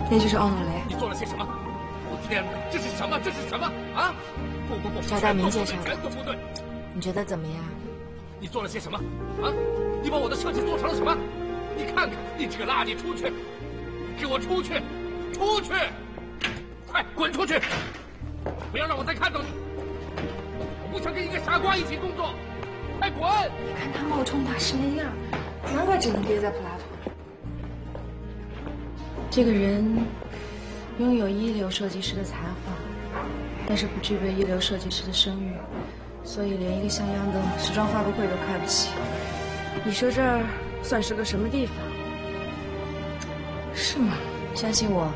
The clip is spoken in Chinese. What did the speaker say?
那就是奥诺雷。 你做了些什么？我天哪，这是什么？这是什么啊？不， 赵大明介绍的， 全都不对。 你觉得怎么样？ 你做了些什么？啊？你把我的设计做成了什么？你看看，你这个垃圾，出去！给我出去！出去！快滚出去！不要让我再看到你！我不想跟一个傻瓜一起工作！快滚！ 你看他冒充大师那样，难怪只能憋在普拉托。这个人拥有一流设计师的才华，但是不具备一流设计师的声誉，所以连一个像样的时装发布会都开不起。你说这儿算是个什么地方？是吗？相信我，